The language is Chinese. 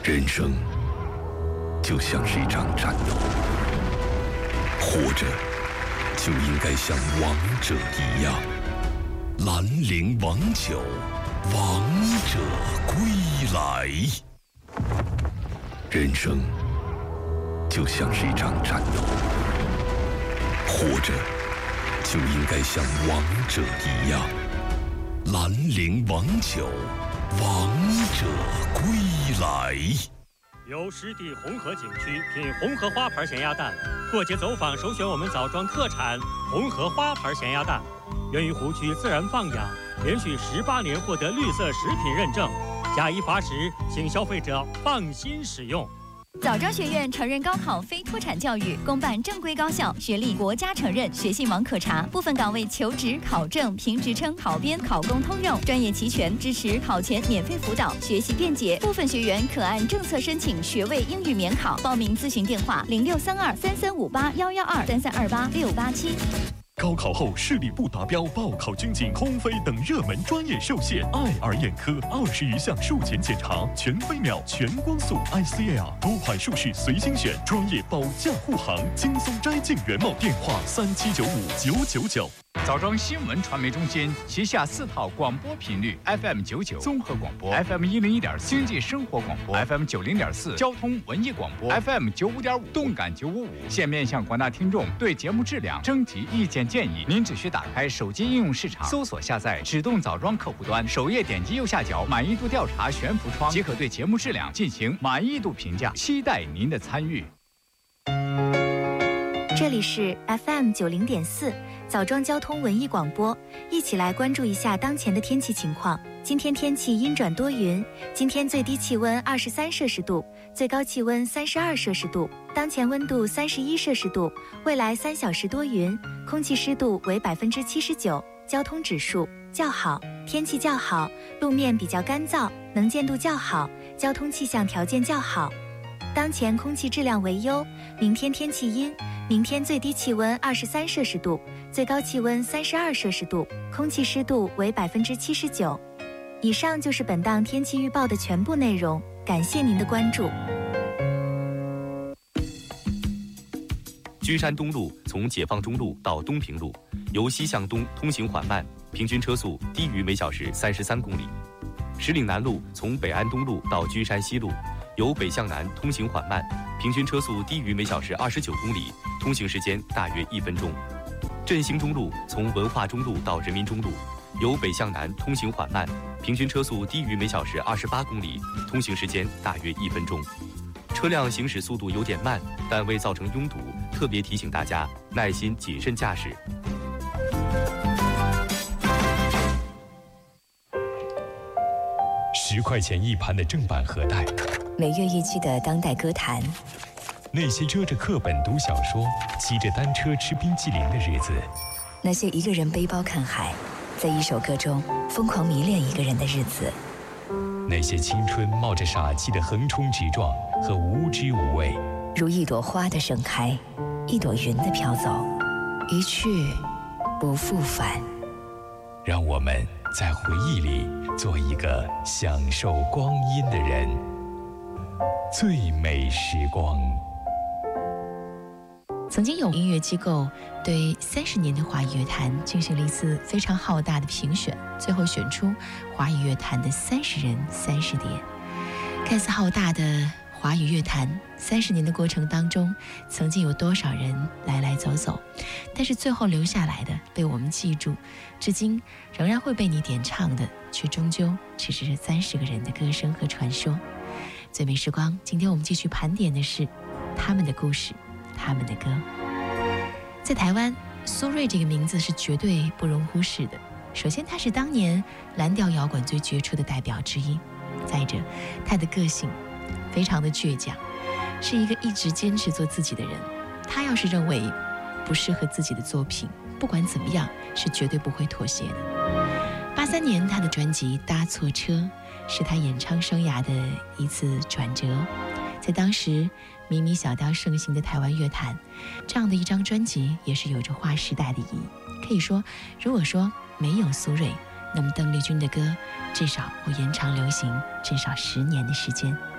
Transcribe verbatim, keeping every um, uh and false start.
人生就像是一场战斗，活着就应该像王者一样。兰陵王酒，王者归来。人生就像是一场战斗，活着就应该像王者一样。兰陵王酒，王者归来。 由湿地红河景区品红河花牌咸鸭蛋，过节走访首选我们枣庄特产红河花牌咸鸭蛋，源于湖区自然放养，连续十八年获得绿色食品认证，假一罚十，请消费者放心使用。 枣庄学院成人高考非脱产教育，公办正规高校，学历国家承认，学信网可查，部分岗位求职、考证、评职称、考编、考公通用，专业齐全，支持考前免费辅导，学习便捷。部分学员可按政策申请学位英语免考，报名咨询电话零六三二三三五八幺幺二三三二八六八七。 高考后视力不达标，报考军警、空飞等热门专业受限。爱尔眼科二十余项术前检查，全飞秒、全光速 I C L， 多款术式随心选，专业保驾护航，轻松摘镜原貌。电话三七九五九九九。 枣庄新闻传媒中心旗下四套广播频率 F M 九九综合广播 ，F M 一零一点四经济生活广播 ，F M 九零点四交通文艺广播 ，F M 九五点五动感九五五。现面向广大听众对节目质量征集意见建议，您只需打开手机应用市场搜索下载，指动枣庄客户端，首页点击右下角满意度调查悬浮窗，即可对节目质量进行满意度评价。期待您的参与。 这里是 F M 九零点四枣庄交通文艺广播，一起来关注一下当前的天气情况。今天天气阴转多云，今天最低气温二十三摄氏度，最高气温三十二摄氏度，当前温度三十一摄氏度。未来三小时多云，空气湿度为百分之七十九，交通指数较好，天气较好，路面比较干燥，能见度较好，交通气象条件较好。当前空气质量为优，明天天气阴，明天最低气温二十三摄氏度，最高气温三十二摄氏度，空气湿度为百分之七十九。以上就是本档天气预报的全部内容，感谢您的关注。 君山东路从解放中路到东平路，由西向东通行缓慢，平均车速低于每小时三十三公里。石岭南路从北安东路到君山西路，由北向南通行缓慢，平均车速低于每小时二十九公里，通行时间大约一分钟。振兴中路从文化中路到人民中路，由北向南通行缓慢，平均车速低于每小时二十八公里，通行时间大约一分钟。车辆行驶速度有点慢，但未造成拥堵，特别提醒大家耐心谨慎驾驶。 十块钱一盘的正版盒带， 每月一期的当代歌坛， 那些遮着课本读小说、骑着单车吃冰淇淋的日子， 那些一个人背包看海，在一首歌中疯狂迷恋一个人的日子， 那些青春冒着傻气的横冲直撞和无知无畏， 如一朵花的盛开，一朵云的飘走，一去不复返。 让我们在回忆里做一个享受光阴的人。最美时光。 曾经有音乐机构对三十年的华语乐坛进行了一次非常浩大的评选，最后选出华语乐坛的三十人三十点。看似浩大的华语乐坛三十年的过程当中，曾经有多少人来来走走，但是最后留下来的被我们记住，至今仍然会被你点唱的，却终究只是三十个人的歌声和传说。最美时光，今天我们继续盘点的是他们的故事，他们的歌。在台湾，苏芮这个名字是绝对不容忽视的。首先，他是当年蓝调摇滚最杰出的代表之一，再者他的个性非常的倔强，是一个一直坚持做自己的人。他要是认为不适合自己的作品，不管怎么样是绝对不会妥协的。八三年他的专辑《搭错车》是他演唱生涯的一次转折，在当时迷你小调盛行的台湾乐坛，这样的一张专辑也是有着划时代的意义。可以说，如果说没有苏芮，那么邓丽君的歌至少会延长流行至少十年的时间。